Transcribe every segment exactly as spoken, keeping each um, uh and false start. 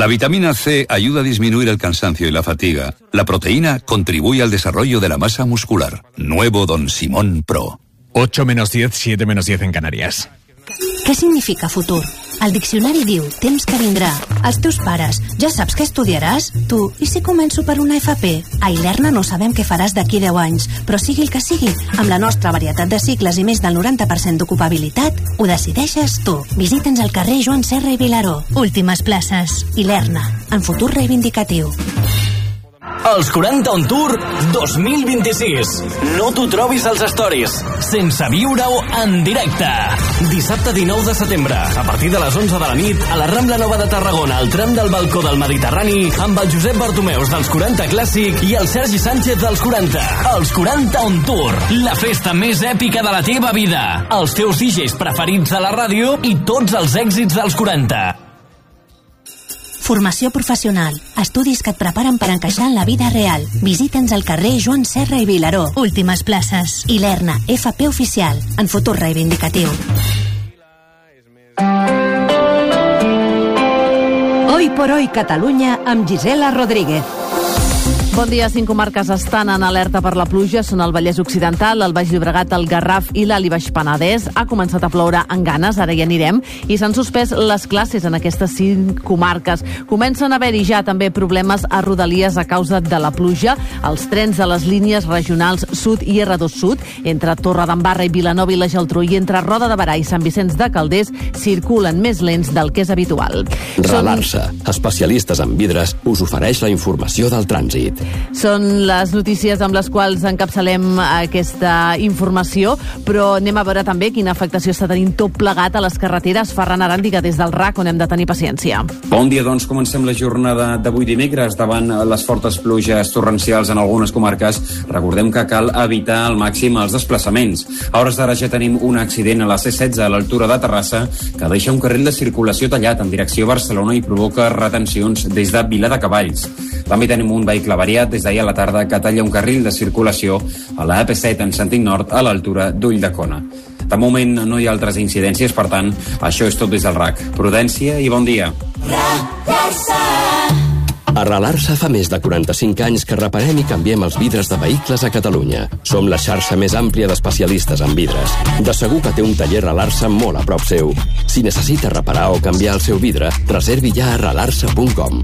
La vitamina C ayuda a disminuir el cansancio y la fatiga. La proteína contribuye al desarrollo de la masa muscular. Nuevo Don Simón Pro. ocho menos diez, siete menos diez en Canarias. Què significa futur? El diccionari diu temps que vindrà. Els teus pares, ja saps què estudiaràs? Tu, i si començo per una F P? A Ilerna no sabem què faràs d'aquí deu anys, però sigui el que sigui, amb la nostra varietat de cicles i més del noranta per cent d'ocupabilitat, ho decideixes tu. Visita'ns al carrer Joan Serra i Vilaró. Últimes places. Ilerna, en futur reivindicatiu. Els quaranta on Tour dos mil vint-i-sis. No t'ho trobis als stories, sense viure-ho en directe. Dissabte dinou de setembre, a partir de les onze de la nit, a la Rambla Nova de Tarragona, al tram del balcó del Mediterrani, amb el Josep Bartomeus dels quaranta Clàssic i el Sergi Sánchez dels quaranta. Els quaranta on Tour, la festa més èpica de la teva vida. Els teus D Js preferits a la ràdio i tots els èxits dels quaranta. Formació professional. Estudis que et preparen per encaixar en la vida real. Visita'ns al carrer Joan Serra i Vilaró. Últimes places. Ilerna, F P oficial. En futur reivindicatiu. Hoy por hoy Catalunya amb Gisela Rodríguez. Bon dia. Cinc comarques estan en alerta per la pluja. Són el Vallès Occidental, el Baix Llobregat, el Garraf i l'Alt i Baix Penedès. Ha començat a ploure en ganes, ara hi anirem, i s'han suspès les classes en aquestes cinc comarques. Comencen a haver-hi ja també problemes a Rodalies a causa de la pluja. Els trens de les línies regionals Sud i R dos Sud, entre Torredembarra i Vilanova i la Geltrú, i entre Roda de Berà i Sant Vicenç de Calders, circulen més lents del que és habitual. Ralarsa, especialistes en vidres, us ofereix la informació del trànsit. Són les notícies amb les quals encapçalem aquesta informació, però anem a veure també quina afectació està tenint tot plegat a les carreteres. Ferran Aràndiga, des del R A C, on hem de tenir paciència. Bon dia, doncs comencem la jornada d'avui dimecres davant les fortes pluges torrencials en algunes comarques. Recordem que cal evitar al màxim els desplaçaments. A hores d'ara ja tenim un accident a la C setze a l'altura de Terrassa que deixa un carril de circulació tallat en direcció a Barcelona i provoca retencions des de Viladecavalls. També tenim un vehicle variat des d'ahir a la tarda que talla un carril de circulació a la A P set en sentit nord a l'altura d'Ulldecona. De moment no hi ha altres incidències, per tant, això és tot des del R A C. Prudència i bon dia. A Ralarsa fa més de quaranta-cinc anys que reparem i canviem els vidres de vehicles a Catalunya. Som la xarxa més àmplia d'especialistes en vidres. De segur que té un taller Ralarsa molt a prop seu. Si necessita reparar o canviar el seu vidre, reservi ja a ralarsa punt com.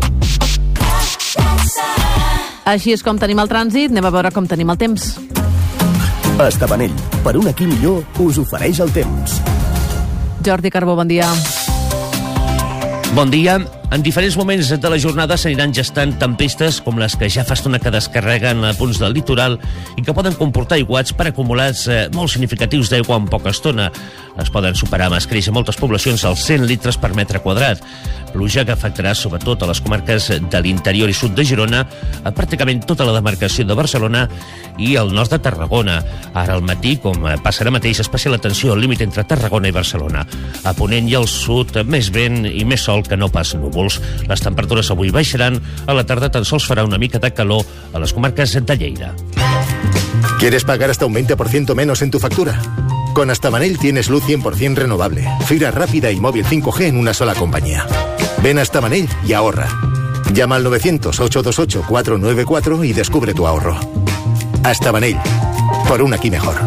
Així és com tenim el trànsit. Anem a veure com tenim el temps. Estavanell, per un aquí millor, us ofereix el temps. Jordi Carbó, bon dia. Bon dia. En diferents moments de la jornada s'aniran gestant tempestes com les que ja fa estona que descarreguen a punts del litoral i que poden comportar aiguats per acumulats eh, molt significatius d'aigua en poca estona. Es poden superar amb escreix a moltes poblacions als cent litres per metre quadrat. Pluja que afectarà sobretot a les comarques de l'interior i sud de Girona, a pràcticament tota la demarcació de Barcelona i al nord de Tarragona. Ara al matí, com passarà mateix, especial atenció al límit entre Tarragona i Barcelona. A ponent i al sud, més vent i més sol que no pas núvols. Les temperatures avui baixaran, a la tarda tan sols farà una mica de calor a les comarques de Lleida. ¿Quieres pagar hasta un veinte por ciento menos en tu factura? Con Astabanell tienes luz cien por ciento renovable, fibra rápida y móvil cinco G en una sola compañía. Ven a Astabanell y ahorra. Llama al novecientos, ochocientos veintiocho, cuatrocientos noventa y cuatro y descubre tu ahorro. Astabanell, por un aquí mejor.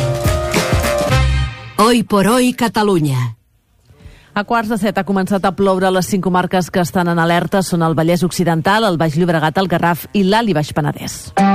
Hoy por hoy Catalunya. A quarts de set ha començat a ploure a les cinc comarques que estan en alerta. Són el Vallès Occidental, el Baix Llobregat, el Garraf i l'Alt i Baix Penedès.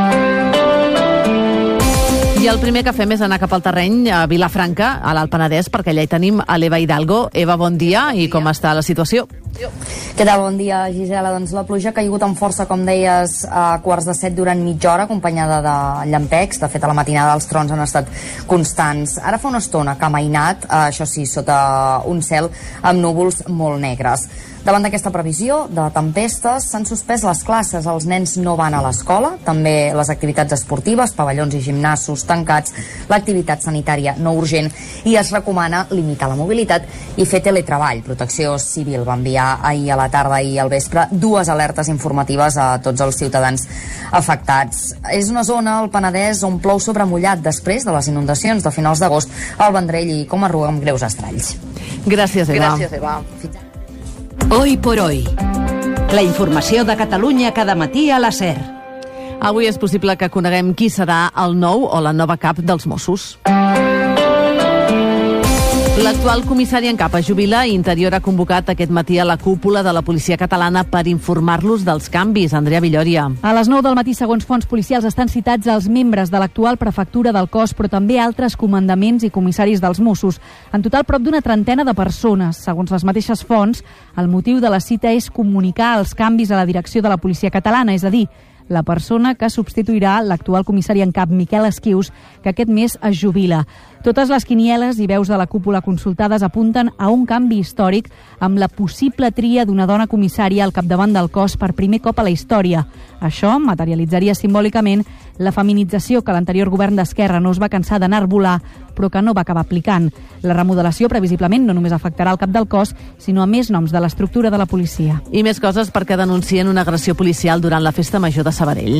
I el primer que fem és anar cap al terreny, a Vilafranca, a l'Alt Penedès, perquè allà hi tenim a l'Eva Hidalgo. Eva, bon dia, i com està la situació? Què tal? Bon dia, Gisela. Doncs la pluja ha caigut amb força, com deies, a quarts de set durant mitja hora, acompanyada de llampecs. De fet, a la matinada els trons han estat constants. Ara fa una estona que ha mainat, això sí, sota un cel amb núvols molt negres. Davant d'aquesta previsió de tempestes s'han suspès les classes, els nens no van a l'escola, també les activitats esportives, pavellons i gimnasos tancats, l'activitat sanitària no urgent, i es recomana limitar la mobilitat i fer teletreball. Protecció Civil va enviar ahir a la tarda i al vespre dues alertes informatives a tots els ciutadans afectats. És una zona, el Penedès, on plou sobre mullat després de les inundacions de finals d'agost al Vendrell i Comarruga amb greus estralls. Gràcies, Eva. Gràcies, Eva. Hoy por hoy. La informació de Catalunya cada matí a la SER. Avui és possible que coneguem qui serà el nou o la nova cap dels Mossos. L'actual comissari en cap es jubila i Interior ha convocat aquest matí a la cúpula de la policia catalana per informar-los dels canvis. Andrea Villòria. A les nou del matí, segons fonts policials, estan citats els membres de l'actual prefectura del cos, però també altres comandaments i comissaris dels Mossos. En total, prop d'una trentena de persones. Segons les mateixes fonts, el motiu de la cita és comunicar els canvis a la direcció de la policia catalana, és a dir, la persona que substituirà l'actual comissari en cap, Miquel Esquius, que aquest mes es jubila. Totes les quinieles i veus de la cúpula consultades apunten a un canvi històric amb la possible tria d'una dona comissària al capdavant del cos per primer cop a la història. Això materialitzaria simbòlicament la feminització que l'anterior govern d'Esquerra no es va cansar d'anar a volar, però que no va acabar aplicant. La remodelació, previsiblement, no només afectarà el cap del cos, sinó a més noms de l'estructura de la policia. I més coses perquè denuncien una agressió policial durant la festa major de Sabadell.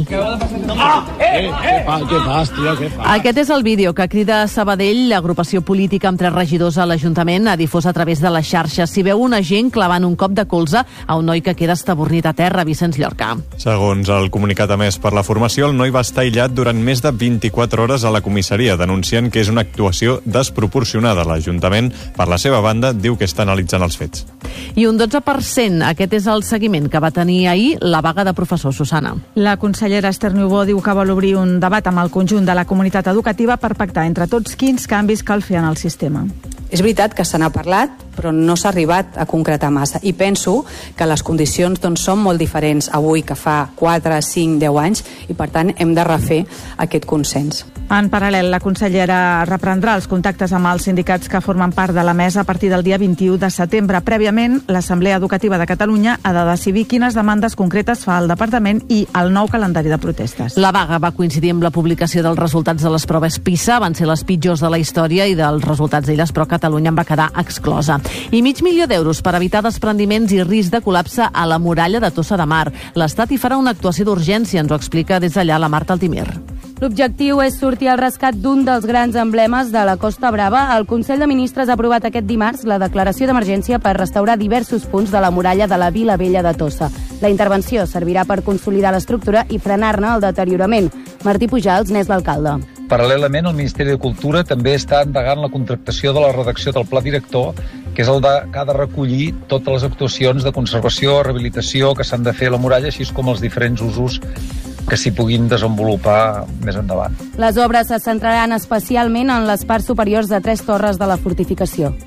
Ah, eh, eh. Què fas, tio? Què fas? Aquest és el vídeo que Crida Sabadell, l'agrupació política amb tres regidors a l'Ajuntament, ha difós a través de les xarxes. S'hi veu un agent clavant un cop de colze a un noi que queda estabornit a terra, Vicenç Llorca. Segons el comunicat emès per la formació, el noi va estar aïllat durant més de vint-i-quatre hores a la comissaria, denunciant que és una actuació desproporcionada. L'Ajuntament, per la seva banda, diu que està analitzant els fets. I un dotze per cent, aquest és el seguiment que va tenir ahir la vaga de professors, Susana. La consellera Esther Niubó diu que vol obrir un debat amb el conjunt de la comunitat educativa per pactar entre tots quins canvis cal fer en el sistema. És veritat que se n'ha parlat, però no s'ha arribat a concretar massa. I penso que les condicions doncs, són molt diferents avui que fa quatre, cinc, deu anys i, per tant, hem de refer aquest consens. En paral·lel, la consellera reprendrà els contactes amb els sindicats que formen part de la mesa a partir del dia vint-i-u de setembre. Prèviament, l'Assemblea Educativa de Catalunya ha de decidir quines demandes concretes fa el departament i el nou calendari de protestes. La vaga va coincidir amb la publicació dels resultats de les proves PISA. Van ser les pitjors de la història i dels resultats d'elles, però Catalunya en va quedar exclosa. I mig milió d'euros per evitar desprendiments i risc de col·lapse a la muralla de Tossa de Mar. L'Estat hi farà una actuació d'urgència, ens ho explica des d'allà la Marta Altimir. L'objectiu és sortir al rescat d'un dels grans emblemes de la Costa Brava. El Consell de Ministres ha aprovat aquest dimarts la declaració d'emergència per restaurar diversos punts de la muralla de la Vila Vella de Tossa. La intervenció servirà per consolidar l'estructura i frenar-ne el deteriorament. Martí Pujals n'és l'alcalde. Paral·lelament, el Ministeri de Cultura també està endegant la contractació de la redacció del pla director, que és el de, que ha de recollir totes les actuacions de conservació, rehabilitació que s'han de fer a la muralla, així com els diferents usos que s'hi puguin desenvolupar més endavant. Les obres se centraran especialment en les parts superiors de tres torres de la fortificació.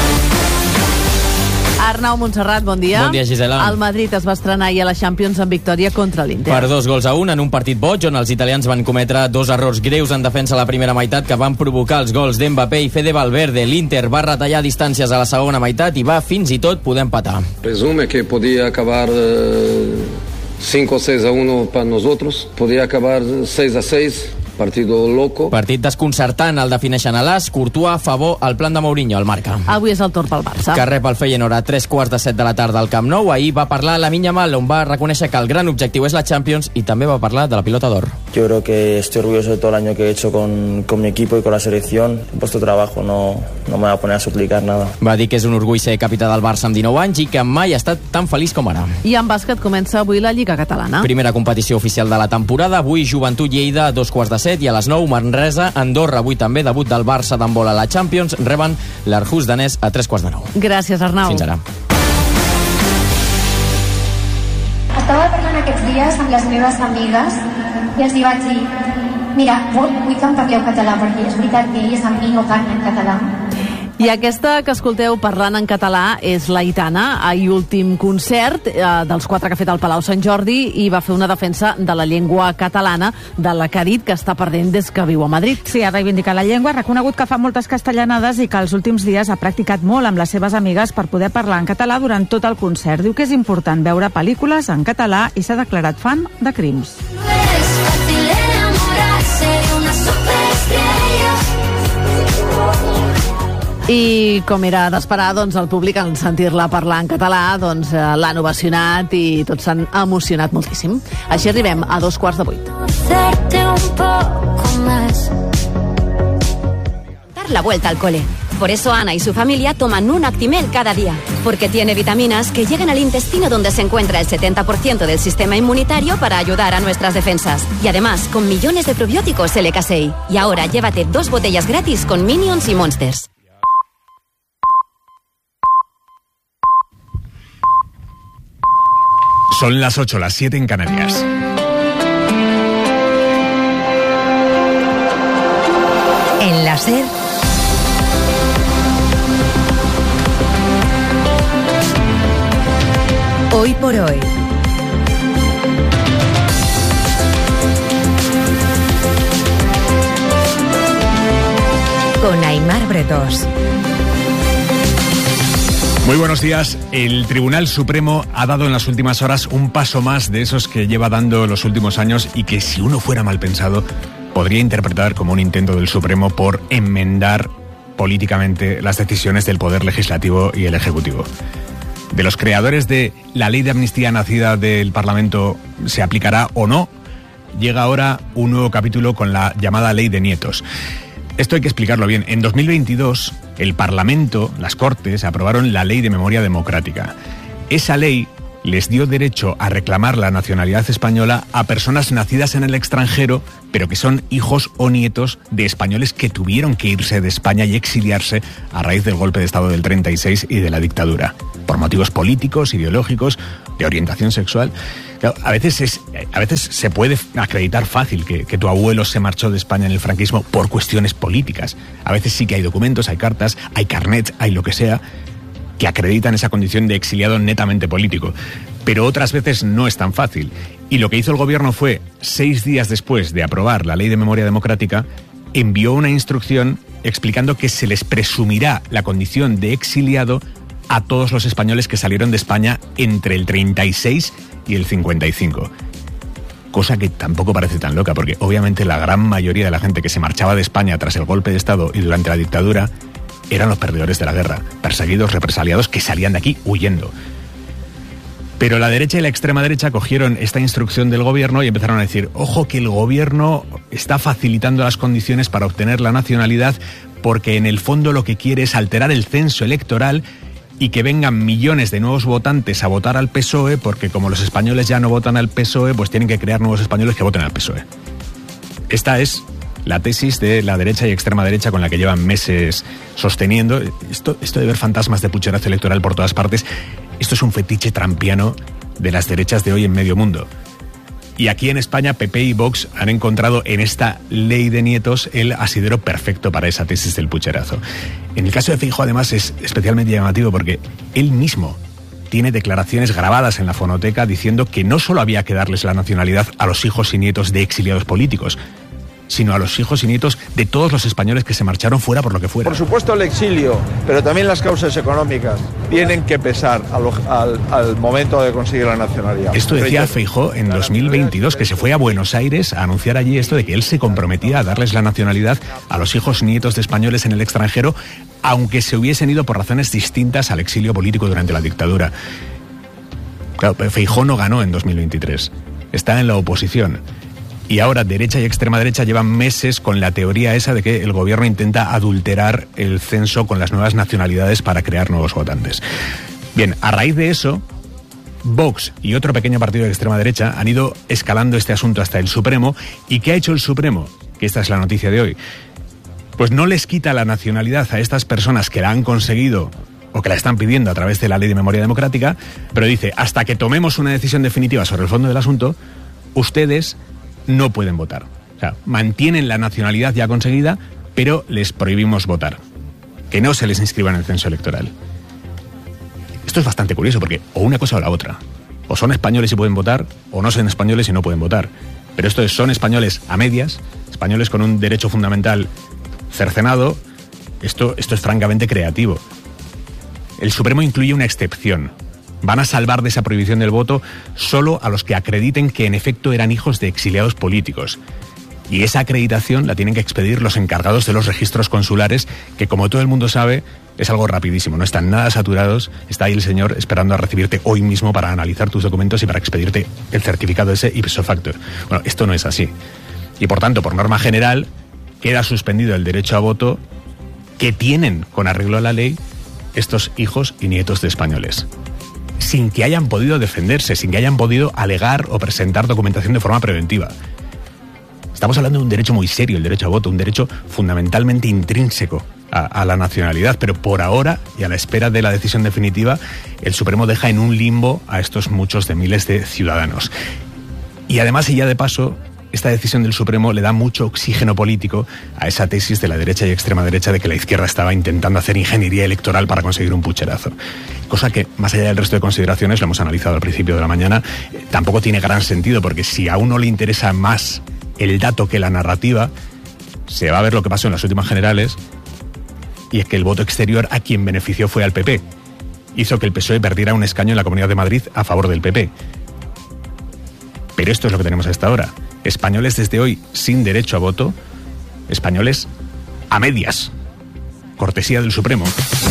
Arnau Montserrat, bon dia. Bon dia, Gisela. El Madrid es va estrenar ahir a la Champions en victòria contra l'Inter. Per dos gols a un en un partit boig on els italians van cometre dos errors greus en defensa a la primera meitat que van provocar els gols d'Mbappé i Fede Valverde. L'Inter va retallar distàncies a la segona meitat i va fins i tot poder empatar. Resume que podia acabar cinco o seis a uno para nosotros, podia acabar seis a seis. Partido loco. Partit desconcertant, el defineixen a l'As, Courtois, favor, el plan de Mourinho, el marca. Avui és el torn pel Barça. Que rep el Feyenoord a tres quarts de set de la tarda al Camp Nou. Ahir va parlar Lamine Yamal, on va reconèixer que el gran objectiu és la Champions i també va parlar de la pilota d'or. Yo creo que estoy orgulloso de todo el año que he hecho con, con mi equipo y con la selección. He puesto trabajo, no, no me voy a poner a suplicar nada. Va dir que és un orgull ser capità del Barça amb dinou anys i que mai ha estat tan feliç com ara. I en bàsquet comença avui la Lliga Catalana. Primera competició oficial de la temporada. Avui Joventut Lleida a dos quarts de set i a les nou Manresa, Andorra. Avui també debut del Barça d'handbol a la Champions. Reben l'Arhus danès a tres quarts de nou. Gràcies, Arnau. Fins ara. Estava parlant aquests dies amb les meves amigues i els hi vaig dir: mira, vull, vull que em parleu català, perquè és veritat que elles amb mi no parlen català. I aquesta que escolteu parlant en català és l'Aitana. Ahir últim concert eh, dels quatre que ha fet al Palau Sant Jordi i va fer una defensa de la llengua catalana, de la que ha dit que està perdent des que viu a Madrid. Sí, ha reivindicat la llengua, ha reconegut que fa moltes castellanades i que els últims dies ha practicat molt amb les seves amigues per poder parlar en català durant tot el concert. Diu que és important veure pel·lícules en català i s'ha declarat fan de Crims. I com era d'esperar, doncs, el públic en sentir-la parlar en català doncs, eh, l'han ovacionat i tots s'han emocionat moltíssim. Així arribem a dos quarts de vuit. Dar la vuelta al cole. Por eso Ana y su familia toman un Actimel cada día, porque tiene vitaminas que llegan al intestino donde se encuentra el setenta por ciento del sistema inmunitario para ayudar a nuestras defensas. Y además, con millones de probióticos L K seis. Y ahora llévate dos botellas gratis con Minions y Monsters. Son las ocho, las siete en Canarias. En la SER, Hoy por Hoy. Con Aimar Bretos. Muy buenos días. El Tribunal Supremo ha dado en las últimas horas un paso más de esos que lleva dando los últimos años y que, si uno fuera mal pensado, podría interpretar como un intento del Supremo por enmendar políticamente las decisiones del Poder Legislativo y el Ejecutivo. De los creadores de la ley de amnistía nacida del Parlamento, ¿se aplicará o no? Llega ahora un nuevo capítulo con la llamada Ley de Nietos. Esto hay que explicarlo bien. En dos mil veintidós, el Parlamento, las Cortes, aprobaron la Ley de Memoria Democrática. Esa ley les dio derecho a reclamar la nacionalidad española a personas nacidas en el extranjero, pero que son hijos o nietos de españoles que tuvieron que irse de España y exiliarse a raíz del golpe de Estado del treinta y seis y de la dictadura, por motivos políticos, ideológicos, de orientación sexual. Claro, a veces es, a veces se puede acreditar fácil que, que tu abuelo se marchó de España en el franquismo por cuestiones políticas. A veces sí que hay documentos, hay cartas, hay carnets, hay lo que sea, que acreditan esa condición de exiliado netamente político. Pero otras veces no es tan fácil. Y lo que hizo el gobierno fue, seis días después de aprobar la Ley de Memoria Democrática, envió una instrucción explicando que se les presumirá la condición de exiliado a todos los españoles que salieron de España entre el treinta y seis y el cincuenta y cinco. Cosa que tampoco parece tan loca, porque obviamente la gran mayoría de la gente que se marchaba de España tras el golpe de Estado y durante la dictadura eran los perdedores de la guerra, perseguidos, represaliados, que salían de aquí huyendo. Pero la derecha y la extrema derecha cogieron esta instrucción del gobierno y empezaron a decir, ojo que el gobierno está facilitando las condiciones para obtener la nacionalidad porque en el fondo lo que quiere es alterar el censo electoral y que vengan millones de nuevos votantes a votar al P S O E, porque como los españoles ya no votan al P S O E, pues tienen que crear nuevos españoles que voten al P S O E. Esta es la tesis de la derecha y extrema derecha con la que llevan meses sosteniendo. Esto, esto de ver fantasmas de pucherazo electoral por todas partes, esto es un fetiche trampiano de las derechas de hoy en medio mundo. Y aquí en España, P P y Vox han encontrado en esta ley de nietos el asidero perfecto para esa tesis del pucherazo. En el caso de Feijóo, además, es especialmente llamativo porque él mismo tiene declaraciones grabadas en la fonoteca diciendo que no solo había que darles la nacionalidad a los hijos y nietos de exiliados políticos, sino a los hijos y nietos de todos los españoles que se marcharon fuera por lo que fuera. Por supuesto el exilio, pero también las causas económicas tienen que pesar al, al, al momento de conseguir la nacionalidad. Esto decía Feijóo en dos mil veintidós, que se fue a Buenos Aires a anunciar allí esto de que él se comprometía a darles la nacionalidad a los hijos y nietos de españoles en el extranjero, aunque se hubiesen ido por razones distintas al exilio político durante la dictadura. Claro, Feijóo no ganó en dos mil veintitrés, está en la oposición. Y ahora derecha y extrema derecha llevan meses con la teoría esa de que el gobierno intenta adulterar el censo con las nuevas nacionalidades para crear nuevos votantes. Bien, a raíz de eso, Vox y otro pequeño partido de extrema derecha han ido escalando este asunto hasta el Supremo. ¿Y qué ha hecho el Supremo? Que esta es la noticia de hoy. Pues no les quita la nacionalidad a estas personas que la han conseguido o que la están pidiendo a través de la Ley de Memoria Democrática, pero dice, hasta que tomemos una decisión definitiva sobre el fondo del asunto, ustedes no pueden votar. O sea, mantienen la nacionalidad ya conseguida, pero les prohibimos votar. Que no se les inscriba en el censo electoral. Esto es bastante curioso porque o una cosa o la otra. O son españoles y pueden votar, o no son españoles y no pueden votar. Pero esto es, son españoles a medias, españoles con un derecho fundamental cercenado. Esto, esto es francamente creativo. El Supremo incluye una excepción. Van a salvar de esa prohibición del voto solo a los que acrediten que en efecto eran hijos de exiliados políticos. Y esa acreditación la tienen que expedir los encargados de los registros consulares, que como todo el mundo sabe, es algo rapidísimo, no están nada saturados, está ahí el señor esperando a recibirte hoy mismo para analizar tus documentos y para expedirte el certificado ese ipso facto. Bueno, esto no es así. Y por tanto, por norma general, queda suspendido el derecho a voto que tienen con arreglo a la ley estos hijos y nietos de españoles, sin que hayan podido defenderse, sin que hayan podido alegar o presentar documentación de forma preventiva. Estamos hablando de un derecho muy serio, el derecho a voto, un derecho fundamentalmente intrínseco a, a la nacionalidad, pero por ahora, y a la espera de la decisión definitiva, el Supremo deja en un limbo a estos muchos de miles de ciudadanos. Y además, y ya de paso, esta decisión del Supremo le da mucho oxígeno político a esa tesis de la derecha y extrema derecha de que la izquierda estaba intentando hacer ingeniería electoral para conseguir un pucherazo. Cosa que, más allá del resto de consideraciones, lo hemos analizado al principio de la mañana, eh, tampoco tiene gran sentido, porque si a uno le interesa más el dato que la narrativa, se va a ver lo que pasó en las últimas generales, y es que el voto exterior a quien benefició fue al P P. Hizo que el P S O E perdiera un escaño en la Comunidad de Madrid a favor del P P. Pero esto es lo que tenemos hasta ahora. Españoles desde hoy sin derecho a voto, españoles a medias. Cortesía del Supremo.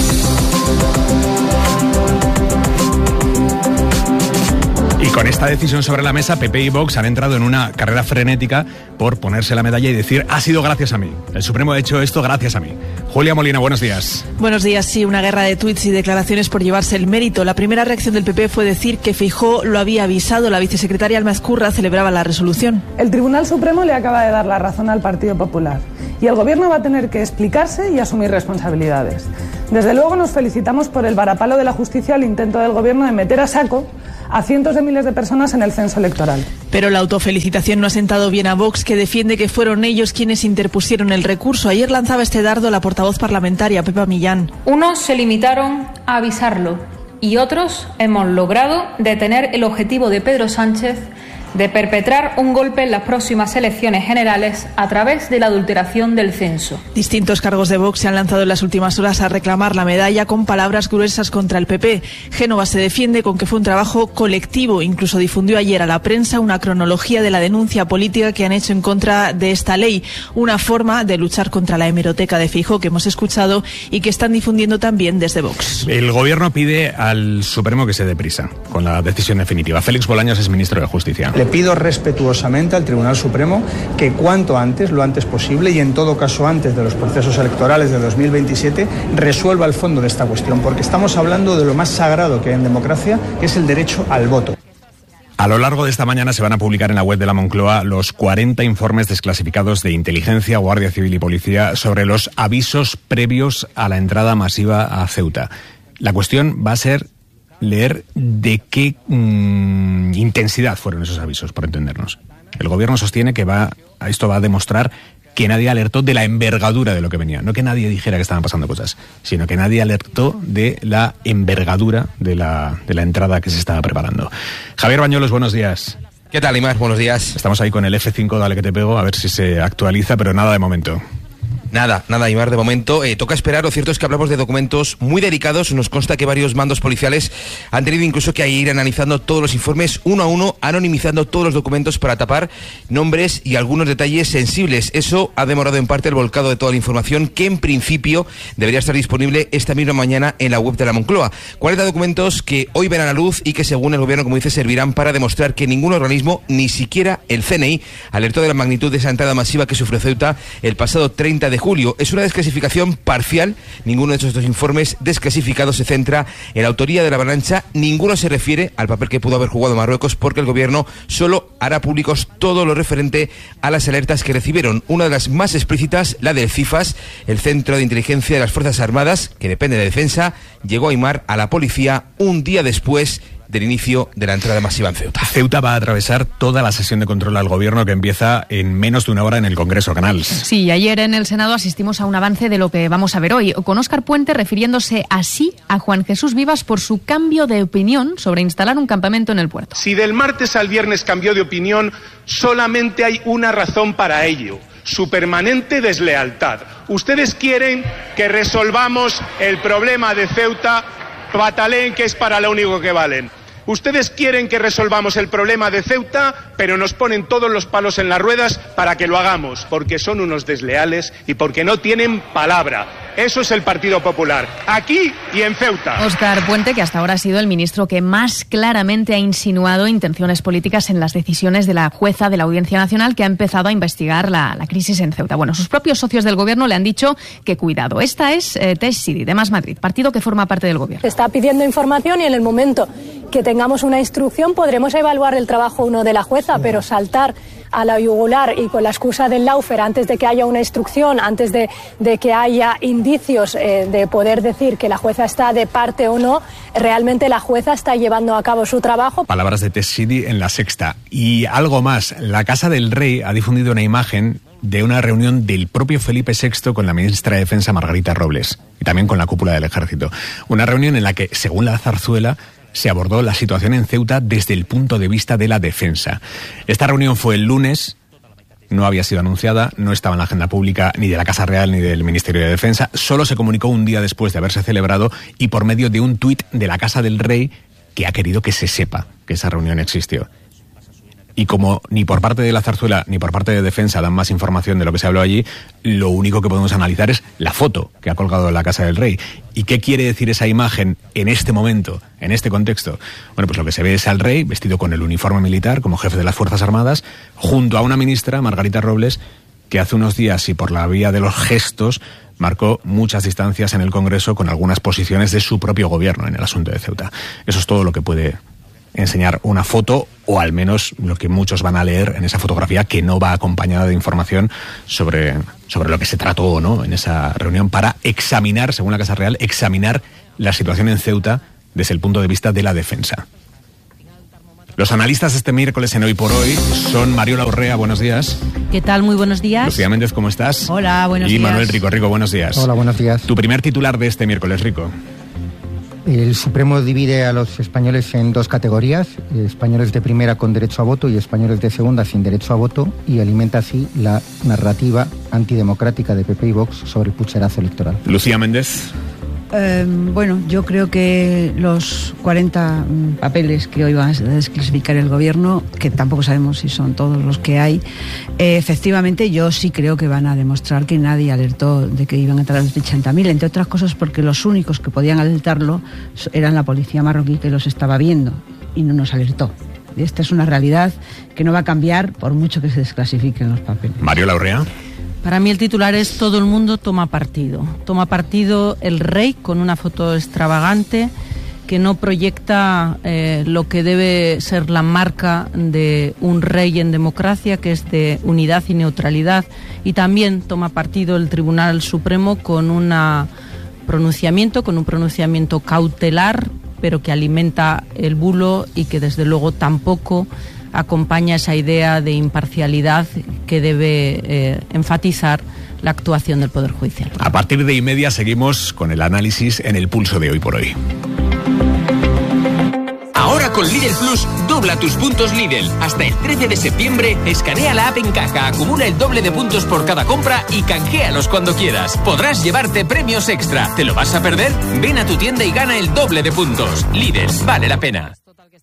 Y con esta decisión sobre la mesa, P P y Vox han entrado en una carrera frenética por ponerse la medalla y decir, ha sido gracias a mí. El Supremo ha hecho esto gracias a mí. Julia Molina, buenos días. Buenos días, sí, una guerra de tuits y declaraciones por llevarse el mérito. La primera reacción del P P fue decir que Feijóo lo había avisado. La vicesecretaria Alma Ezcurra celebraba la resolución. El Tribunal Supremo le acaba de dar la razón al Partido Popular y el Gobierno va a tener que explicarse y asumir responsabilidades. Desde luego nos felicitamos por el varapalo de la justicia al intento del Gobierno de meter a saco a cientos de miles de personas en el censo electoral. Pero la autofelicitación no ha sentado bien a Vox, que defiende que fueron ellos quienes interpusieron el recurso. Ayer lanzaba este dardo la portavoz parlamentaria, Pepa Millán. Unos se limitaron a avisarlo y otros hemos logrado detener el objetivo de Pedro Sánchez de perpetrar un golpe en las próximas elecciones generales a través de la adulteración del censo. Distintos cargos de Vox se han lanzado en las últimas horas a reclamar la medalla con palabras gruesas contra el P P. Génova se defiende con que fue un trabajo colectivo. Incluso difundió ayer a la prensa una cronología de la denuncia política que han hecho en contra de esta ley. Una forma de luchar contra la hemeroteca de Feijóo que hemos escuchado y que están difundiendo también desde Vox. El Gobierno pide al Supremo que se dé prisa con la decisión definitiva. Félix Bolaños es ministro de Justicia. Le pido respetuosamente al Tribunal Supremo que cuanto antes, lo antes posible y en todo caso antes de los procesos electorales de dos mil veintisiete, resuelva el fondo de esta cuestión, porque estamos hablando de lo más sagrado que hay en democracia, que es el derecho al voto. A lo largo de esta mañana se van a publicar en la web de la Moncloa los cuarenta informes desclasificados de Inteligencia, Guardia Civil y Policía sobre los avisos previos a la entrada masiva a Ceuta. La cuestión va a ser leer de qué mmm, intensidad fueron esos avisos, por entendernos. El Gobierno sostiene que va, esto va a demostrar que nadie alertó de la envergadura de lo que venía. No que nadie dijera que estaban pasando cosas, sino que nadie alertó de la envergadura de la, de la entrada que se estaba preparando. Javier Bañuelos, buenos días. ¿Qué tal, Imar? Buenos días. Estamos ahí con el F cinco, dale que te pego, a ver si se actualiza, pero nada de momento. Nada, nada, Imar, de momento. Eh, toca esperar. Lo cierto es que hablamos de documentos muy delicados. Nos consta que varios mandos policiales han tenido incluso que ir analizando todos los informes uno a uno, anonimizando todos los documentos para tapar nombres y algunos detalles sensibles. Eso ha demorado en parte el volcado de toda la información que en principio debería estar disponible esta misma mañana en la web de la Moncloa. cuarenta documentos que hoy verán a la luz y que según el Gobierno, como dice, servirán para demostrar que ningún organismo, ni siquiera el C N I, alertó de la magnitud de esa entrada masiva que sufrió Ceuta el pasado treinta de julio. Es una desclasificación parcial. Ninguno de estos dos informes desclasificados se centra en la autoría de la avalancha. Ninguno se refiere al papel que pudo haber jugado Marruecos, porque el Gobierno solo hará públicos todo lo referente a las alertas que recibieron. Una de las más explícitas, la del CIFAS, el Centro de Inteligencia de las Fuerzas Armadas, que depende de Defensa, llegó a Imar a la policía un día después del inicio de la entrada masiva en Ceuta. Ceuta va a atravesar toda la sesión de control al Gobierno que empieza en menos de una hora en el Congreso Canals. Sí, ayer en el Senado asistimos a un avance de lo que vamos a ver hoy, con Óscar Puente refiriéndose así a Juan Jesús Vivas por su cambio de opinión sobre instalar un campamento en el puerto. Si del martes al viernes cambió de opinión, solamente hay una razón para ello: su permanente deslealtad. Ustedes quieren que resolvamos el problema de Ceuta, pataleen que es para lo único que valen. Ustedes quieren que resolvamos el problema de Ceuta, pero nos ponen todos los palos en las ruedas para que lo hagamos, porque son unos desleales y porque no tienen palabra. Eso es el Partido Popular, aquí y en Ceuta. Óscar Puente, que hasta ahora ha sido el ministro que más claramente ha insinuado intenciones políticas en las decisiones de la jueza de la Audiencia Nacional, que ha empezado a investigar la, la crisis en Ceuta. Bueno, sus propios socios del gobierno le han dicho que cuidado. Esta es eh, Tess Sidi, de Más Madrid, partido que forma parte del gobierno. Se está pidiendo información y en el momento que tengamos una instrucción podremos evaluar el trabajo uno de la jueza, pero saltar a la yugular y con la excusa del lawfare antes de que haya una instrucción, antes de, de que haya indicios eh, de poder decir que la jueza está de parte o no, realmente la jueza está llevando a cabo su trabajo. Palabras de Tess Sidi en La Sexta. Y algo más, la Casa del Rey ha difundido una imagen de una reunión del propio Felipe sexto con la ministra de Defensa Margarita Robles y también con la cúpula del Ejército. Una reunión en la que, según la zarzuela, se abordó la situación en Ceuta desde el punto de vista de la defensa. Esta reunión fue el lunes, no había sido anunciada, no estaba en la agenda pública ni de la Casa Real ni del Ministerio de Defensa, solo se comunicó un día después de haberse celebrado y por medio de un tuit de la Casa del Rey que ha querido que se sepa que esa reunión existió. Y como ni por parte de la zarzuela ni por parte de Defensa dan más información de lo que se habló allí, lo único que podemos analizar es la foto que ha colgado la Casa del Rey. ¿Y qué quiere decir esa imagen en este momento, en este contexto? Bueno, pues lo que se ve es al rey vestido con el uniforme militar como jefe de las Fuerzas Armadas, junto a una ministra, Margarita Robles, que hace unos días y por la vía de los gestos marcó muchas distancias en el Congreso con algunas posiciones de su propio gobierno en el asunto de Ceuta. Eso es todo lo que puede enseñar una foto, o al menos lo que muchos van a leer en esa fotografía, que no va acompañada de información sobre, sobre lo que se trató o no en esa reunión, para examinar, según la Casa Real, examinar la situación en Ceuta desde el punto de vista de la defensa. Los analistas este miércoles en Hoy por Hoy son Mariola Urrea, buenos días. ¿Qué tal? Muy buenos días. Lucía Méndez, ¿cómo estás? Hola, buenos y días. Y Manuel Rico. Rico, buenos días. Hola, buenos días. Tu primer titular de este miércoles, Rico. El Supremo divide a los españoles en dos categorías, españoles de primera con derecho a voto y españoles de segunda sin derecho a voto, y alimenta así la narrativa antidemocrática de P P y Vox sobre el pucherazo electoral. Lucía Méndez. Eh, bueno, yo creo que los cuarenta papeles que hoy va a desclasificar el gobierno, que tampoco sabemos si son todos los que hay, eh, efectivamente yo sí creo que van a demostrar que nadie alertó de que iban a entrar los ochenta mil, entre otras cosas porque los únicos que podían alertarlo eran la policía marroquí, que los estaba viendo y no nos alertó. Y esta es una realidad que no va a cambiar por mucho que se desclasifiquen los papeles. Mariola Urrea. Para mí el titular es: todo el mundo toma partido. Toma partido el rey con una foto extravagante que no proyecta eh, lo que debe ser la marca de un rey en democracia, que es de unidad y neutralidad. Y también toma partido el Tribunal Supremo con una pronunciamiento, con un pronunciamiento cautelar, pero que alimenta el bulo y que desde luego tampoco acompaña esa idea de imparcialidad que debe eh, enfatizar la actuación del Poder Judicial. A partir de y media seguimos con el análisis en el pulso de Hoy por Hoy. Ahora con Lidl Plus, dobla tus puntos Lidl. Hasta el trece de septiembre, escanea la app en caja, acumula el doble de puntos por cada compra y canjealos cuando quieras. Podrás llevarte premios extra. ¿Te lo vas a perder? Ven a tu tienda y gana el doble de puntos. Lidl, vale la pena.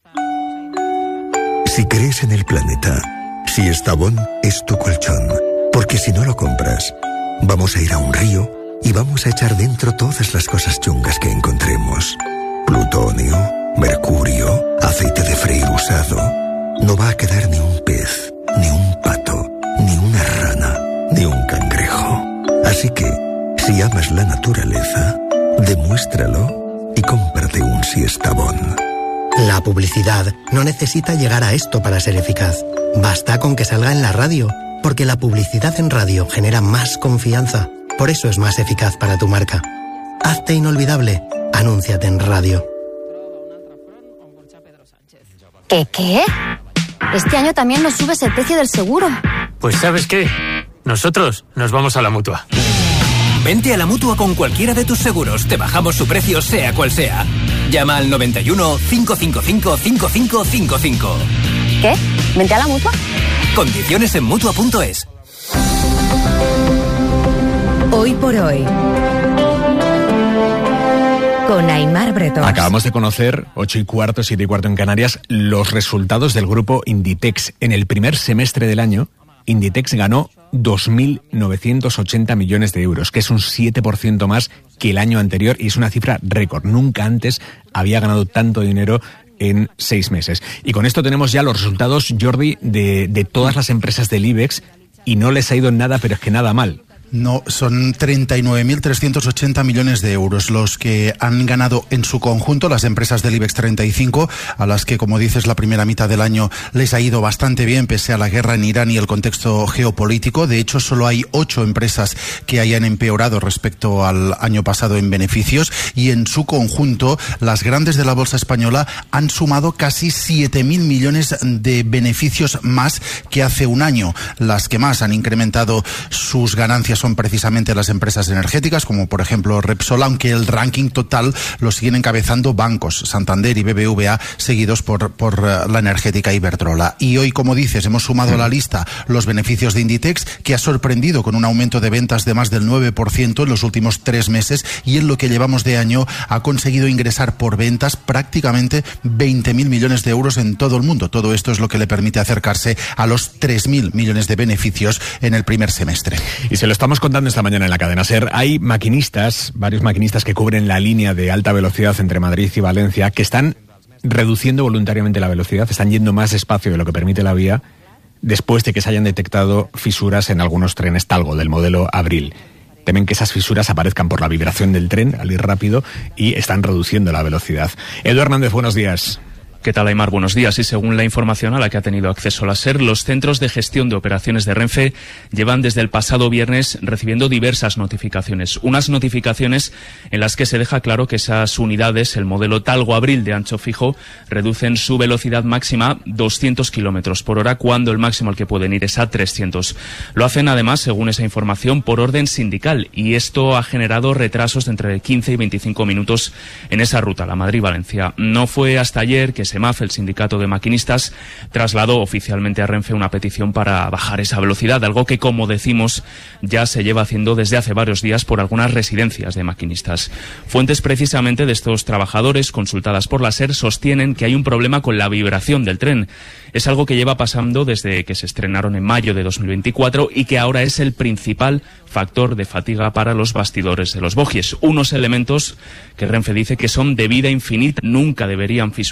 Si crees en el planeta, si Estavón es tu colchón, porque si no lo compras, vamos a ir a un río y vamos a echar dentro todas las cosas chungas que encontremos. Plutonio, mercurio, aceite de freír usado. No va a quedar ni un pez, ni un pato, ni una rana, ni un cangrejo. Así que, si amas la naturaleza, demuéstralo y cómprate un Siestabón. La publicidad no necesita llegar a esto para ser eficaz. Basta con que salga en la radio, porque la publicidad en radio genera más confianza. Por eso es más eficaz para tu marca. Hazte inolvidable. Anúnciate en radio. ¿Qué qué? Este año también nos subes el precio del seguro. Pues ¿sabes qué? Nosotros nos vamos a la Mutua. Vente a la Mutua con cualquiera de tus seguros. Te bajamos su precio sea cual sea. Llama al noventa y uno, cinco cinco cinco, cinco cinco cinco cinco. ¿Qué? ¿Vente a la Mutua? Condiciones en Mutua punto es. Hoy por hoy, con Aimar Bretón. Acabamos de conocer, ocho y cuarto, siete y cuarto en Canarias, los resultados del grupo Inditex. En el primer semestre del año Inditex ganó dos mil novecientos ochenta millones de euros, que es un siete por ciento más que el año anterior y es una cifra récord. Nunca antes había ganado tanto dinero en seis meses. Y con esto tenemos ya los resultados, Jordi, de, de todas las empresas del IBEX y no les ha ido nada, pero es que nada mal. No, son treinta y nueve mil trescientos ochenta millones de euros los que han ganado en su conjunto las empresas del IBEX treinta y cinco, a las que, como dices, la primera mitad del año les ha ido bastante bien pese a la guerra en Irán y el contexto geopolítico. De hecho, solo hay ocho empresas que hayan empeorado respecto al año pasado en beneficios y en su conjunto las grandes de la bolsa española han sumado casi siete mil millones de beneficios más que hace un año. Las que más han incrementado sus ganancias son precisamente las empresas energéticas, como por ejemplo Repsol, aunque el ranking total lo siguen encabezando bancos, Santander y B B V A, seguidos por, por la energética Iberdrola. Y hoy, como dices, hemos sumado a la lista los beneficios de Inditex, que ha sorprendido con un aumento de ventas de más del nueve por ciento en los últimos tres meses y en lo que llevamos de año ha conseguido ingresar por ventas prácticamente veinte mil millones de euros en todo el mundo. Todo esto es lo que le permite acercarse a los tres mil millones de beneficios en el primer semestre. Y se lo está Estamos contando esta mañana en la cadena SER. Hay maquinistas, varios maquinistas que cubren la línea de alta velocidad entre Madrid y Valencia, que están reduciendo voluntariamente la velocidad, están yendo más despacio de lo que permite la vía, después de que se hayan detectado fisuras en algunos trenes Talgo del modelo Abril. Temen que esas fisuras aparezcan por la vibración del tren al ir rápido y están reduciendo la velocidad. Edu Hernández, buenos días. ¿Qué tal, Aymar? Buenos días. Y según la información a la que ha tenido acceso la SER, los centros de gestión de operaciones de Renfe llevan desde el pasado viernes recibiendo diversas notificaciones. Unas notificaciones en las que se deja claro que esas unidades, el modelo Talgo Abril de ancho fijo, reducen su velocidad máxima doscientos kilómetros por hora, cuando el máximo al que pueden ir es a trescientos. Lo hacen además, según esa información, por orden sindical, y esto ha generado retrasos de entre quince y veinticinco minutos en esa ruta, la Madrid-Valencia. No fue hasta ayer que SEMAF, el sindicato de maquinistas, trasladó oficialmente a Renfe una petición para bajar esa velocidad, algo que, como decimos, ya se lleva haciendo desde hace varios días por algunas residencias de maquinistas. Fuentes precisamente de estos trabajadores, consultadas por la SER, sostienen que hay un problema con la vibración del tren. Es algo que lleva pasando desde que se estrenaron en mayo de dos mil veinticuatro y que ahora es el principal factor de fatiga para los bastidores de los bogies. Unos elementos que Renfe dice que son de vida infinita, nunca deberían fisurarse